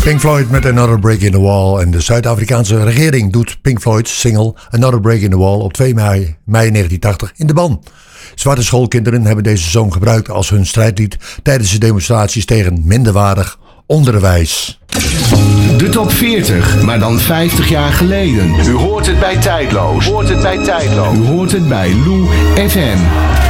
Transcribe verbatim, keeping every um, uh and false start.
Pink Floyd met Another Break in the Wall. En de Zuid-Afrikaanse regering doet Pink Floyd's single Another Break in the Wall op twee mei, mei negentien tachtig in de ban. Zwarte schoolkinderen hebben deze song gebruikt als hun strijdlied tijdens de demonstraties tegen minderwaardig onderwijs. De top veertig, maar dan vijftig jaar geleden. U hoort het bij Tijdloos. U hoort het bij Tijdloos. U hoort het bij Lou F M.